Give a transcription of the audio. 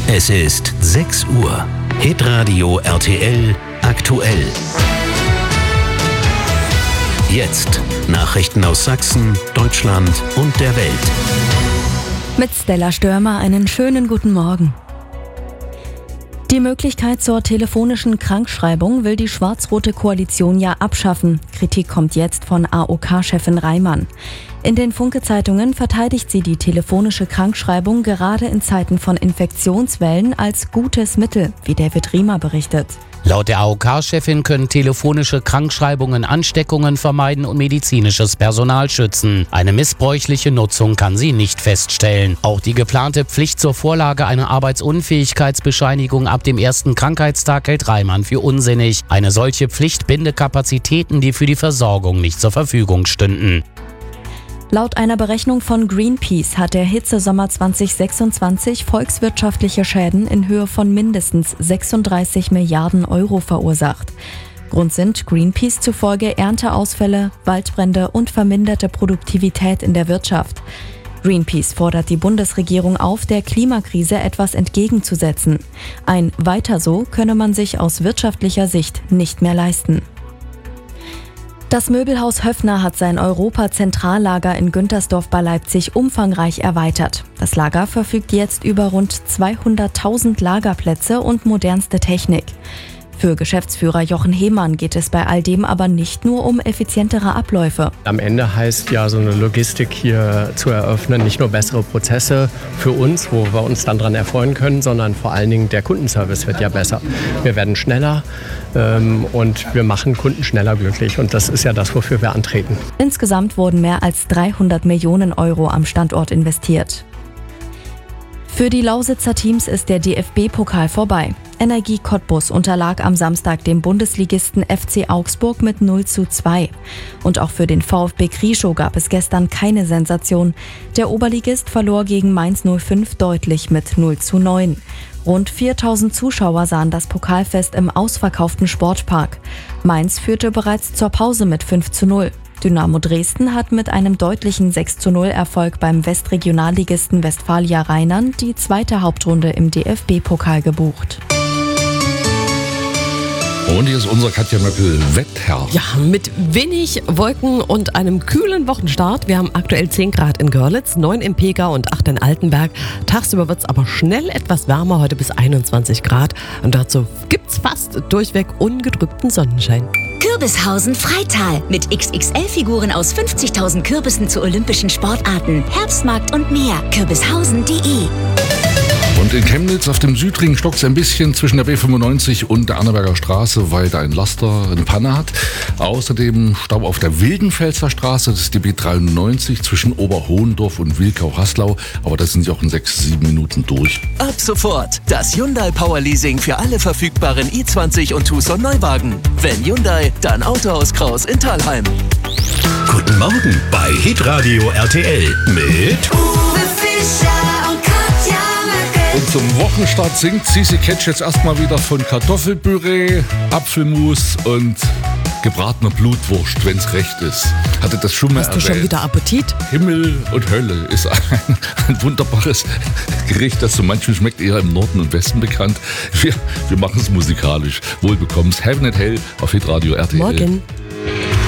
Es ist 6 Uhr. Hitradio RTL aktuell. Jetzt Nachrichten aus Sachsen, Deutschland und der Welt. Mit Stella Störmer einen schönen guten Morgen. Die Möglichkeit zur telefonischen Krankschreibung will die schwarz-rote Koalition ja abschaffen. Kritik kommt jetzt von AOK-Chefin Reimann. In den Funke-Zeitungen verteidigt sie die telefonische Krankschreibung gerade in Zeiten von Infektionswellen als gutes Mittel, wie David Riemer berichtet. Laut der AOK-Chefin können telefonische Krankschreibungen Ansteckungen vermeiden und medizinisches Personal schützen. Eine missbräuchliche Nutzung kann sie nicht feststellen. Auch die geplante Pflicht zur Vorlage einer Arbeitsunfähigkeitsbescheinigung ab dem ersten Krankheitstag hält Reimann für unsinnig. Eine solche Pflicht binde Kapazitäten, die für die Versorgung nicht zur Verfügung stünden. Laut einer Berechnung von Greenpeace hat der Hitzesommer 2026 volkswirtschaftliche Schäden in Höhe von mindestens 36 Milliarden Euro verursacht. Grund sind Greenpeace zufolge Ernteausfälle, Waldbrände und verminderte Produktivität in der Wirtschaft. Greenpeace fordert die Bundesregierung auf, der Klimakrise etwas entgegenzusetzen. Ein Weiter so könne man sich aus wirtschaftlicher Sicht nicht mehr leisten. Das Möbelhaus Höffner hat sein Europa-Zentrallager in Güntersdorf bei Leipzig umfangreich erweitert. Das Lager verfügt jetzt über rund 200.000 Lagerplätze und modernste Technik. Für Geschäftsführer Jochen Hehmann geht es bei all dem aber nicht nur um effizientere Abläufe. Am Ende heißt ja, so eine Logistik hier zu eröffnen, nicht nur bessere Prozesse für uns, wo wir uns dann dran erfreuen können, sondern vor allen Dingen der Kundenservice wird ja besser. Wir werden schneller und wir machen Kunden schneller glücklich und das ist ja das, wofür wir antreten. Insgesamt wurden mehr als 300 Millionen Euro am Standort investiert. Für die Lausitzer Teams ist der DFB-Pokal vorbei. Energie Cottbus unterlag am Samstag dem Bundesligisten FC Augsburg mit 0:2. Und auch für den VfB Krieschow gab es gestern keine Sensation. Der Oberligist verlor gegen Mainz 05 deutlich mit 0:9. Rund 4.000 Zuschauer sahen das Pokalfest im ausverkauften Sportpark. Mainz führte bereits zur Pause mit 5:0. Dynamo Dresden hat mit einem deutlichen 6:0 Erfolg beim Westregionalligisten Westfalia Rheinland die zweite Hauptrunde im DFB-Pokal gebucht. Und hier ist unser Katja Möppel Wetter. Ja, mit wenig Wolken und einem kühlen Wochenstart. Wir haben aktuell 10 Grad in Görlitz, 9 im Pegau und 8 in Altenberg. Tagsüber wird es aber schnell etwas wärmer, heute bis 21 Grad. Und dazu gibt es fast durchweg ungetrübten Sonnenschein. Kürbishausen Freital mit XXL-Figuren aus 50.000 Kürbissen zu olympischen Sportarten. Herbstmarkt und mehr. Kürbishausen.de. Und in Chemnitz auf dem Südring stockt es ein bisschen zwischen der B95 und der Annaberger Straße, weil da ein Laster eine Panne hat. Außerdem Stau auf der Wildenfelser Straße, das ist die B93 zwischen Oberhohendorf und Wilkau-Haslau. Aber da sind sie auch in 6-7 Minuten durch. Ab sofort das Hyundai Power Leasing für alle verfügbaren i20 und Tucson Neuwagen. Wenn Hyundai, dann Autohaus Kraus in Thalheim. Guten Morgen bei Hitradio RTL mit Uwe Fischer und Katja Möppel. Und zum Wochenstart singt Sisi Ketsch jetzt erstmal wieder von Kartoffelpüree, Apfelmus und gebratener Blutwurst, wenn's recht ist. Hatte das schon mal erwähnt. Hast du schon wieder Appetit? Himmel und Hölle ist ein wunderbares Gericht, das so manchen schmeckt, eher im Norden und Westen bekannt. Wir machen es musikalisch. Wohlbekommens. Heaven and Hell auf Hitradio RTL. Morgen.